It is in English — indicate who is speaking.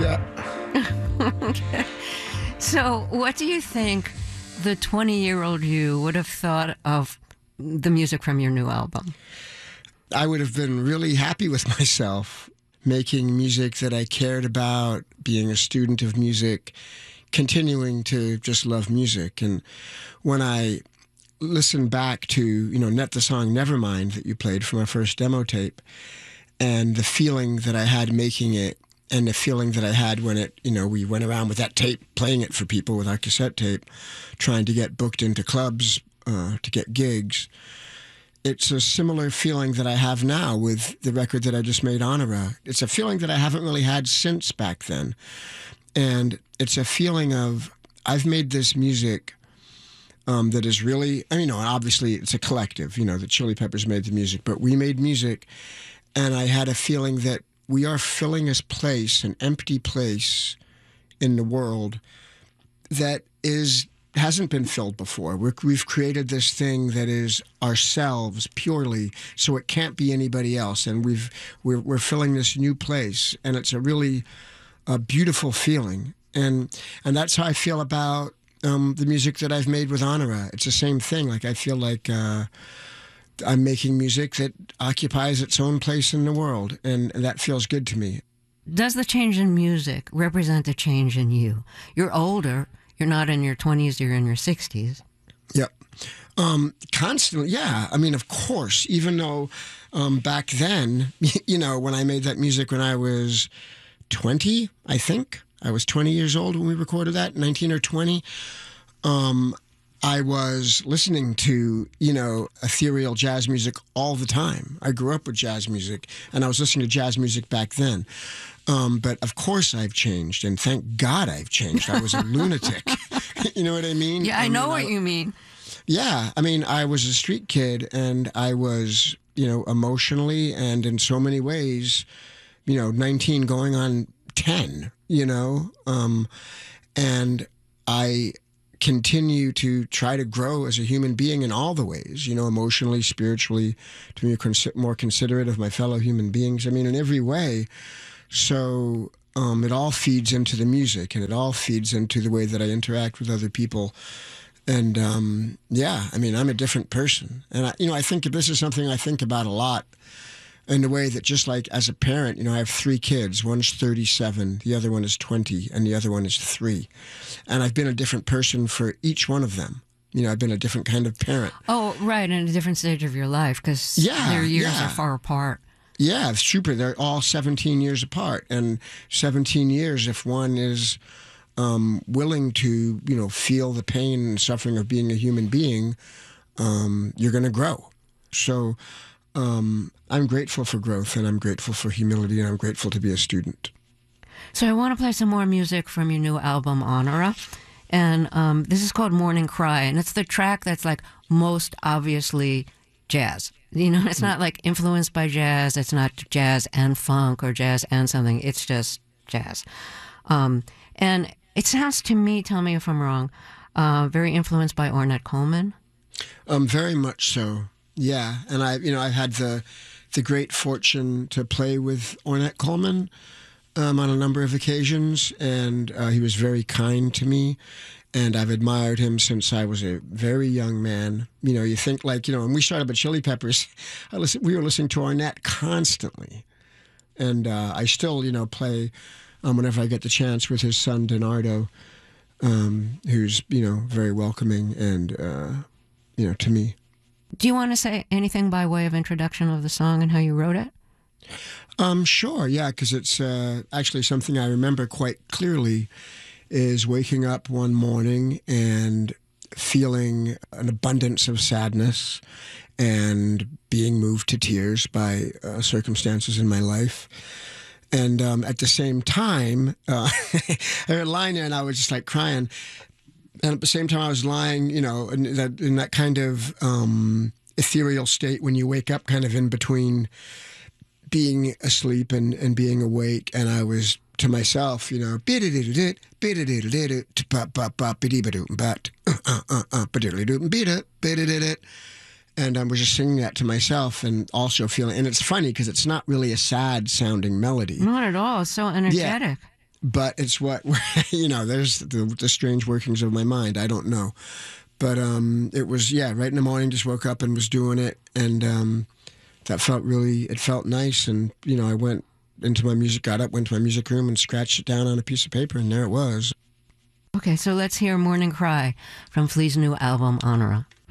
Speaker 1: Okay. So, what do you think the 20-year-old you would have thought of the music from your new album?
Speaker 2: I would have been really happy with myself making music that I cared about, being a student of music, continuing to just love music. And when I listen back to, the song Nevermind that you played from our first demo tape, and the feeling that I had making it, and the feeling that I had when we went around with that tape, playing it for people with our cassette tape, trying to get booked into clubs, to get gigs. It's a similar feeling that I have now with the record that I just made, Honora. It's a feeling that I haven't really had since back then. And it's a feeling of, I've made this music that is really, obviously it's a collective, the Chili Peppers made the music, but we made music, and I had a feeling that we are filling this place, an empty place in the world that hasn't been filled before. We've created this thing that is ourselves purely, so it can't be anybody else, and we're filling this new place, and it's a really beautiful feeling, and that's how I feel about the music that I've made with Honora. It's the same thing. Like, I feel like I'm making music that occupies its own place in the world, and that feels good to me.
Speaker 1: Does the change in music represent a change in you? You're older. You're not in your 20s, you're in your 60s.
Speaker 2: Yep. Constantly, yeah. Of course, even though back then, when I made that music when I was 20, I think. I was 20 years old when we recorded that, 19 or 20. I was listening to, ethereal jazz music all the time. I grew up with jazz music, and I was listening to jazz music back then. But of course I've changed, and thank God I've changed. I was a lunatic. You know what I mean?
Speaker 1: Yeah, I know what you mean.
Speaker 2: Yeah, I was a street kid, and I was, emotionally and in so many ways, 19 going on 10, and I continue to try to grow as a human being in all the ways, emotionally, spiritually, to be more considerate of my fellow human beings. In every way. So it all feeds into the music, and it all feeds into the way that I interact with other people. And I'm a different person. And I think this is something I think about a lot, in the way that, just like as a parent, I have 3 kids. One's 37, the other one is 20, and the other one is 3. And I've been a different person for each one of them. I've been a different kind of parent.
Speaker 1: Oh, right, in a different stage of your life, because their years are far apart.
Speaker 2: Yeah, it's super. They're all 17 years apart. And 17 years, if one is willing to, feel the pain and suffering of being a human being, you're going to grow. So I'm grateful for growth, and I'm grateful for humility, and I'm grateful to be a student.
Speaker 1: So I want to play some more music from your new album, Honora. And this is called Morning Cry, and it's the track that's like most obviously jazz. It's not like influenced by jazz. It's not jazz and funk or jazz and something. It's just jazz. And it sounds to me, tell me if I'm wrong, very influenced by Ornette Coleman.
Speaker 2: Very much so. Yeah. And I've had the great fortune to play with Ornette Coleman on a number of occasions, and he was very kind to me. And I've admired him since I was a very young man. You think when we started with Chili Peppers, we were listening to Ornette constantly. And I still, play whenever I get the chance with his son, Donardo, who's, very welcoming and, to me.
Speaker 1: Do you want to say anything by way of introduction of the song and how you wrote it?
Speaker 2: Sure, yeah, because it's actually something I remember quite clearly, is waking up one morning and feeling an abundance of sadness and being moved to tears by circumstances in my life. And at the same time, I was lying there and I was just like crying. And at the same time I was lying, in that kind of ethereal state when you wake up kind of in between being asleep and being awake. And I was to myself, and I was just singing that to myself and also feeling, and it's funny because it's not really a sad sounding melody.
Speaker 1: Not at all. It's so energetic.
Speaker 2: but it's what, there's the strange workings of my mind. I don't know. But it was, right in the morning, just woke up and was doing it. And that it felt nice. And, I went into my music, got up, went to my music room and scratched it down on a piece of paper. And there it was.
Speaker 1: Okay, so let's hear Morning Cry from Flea's new album, Honora.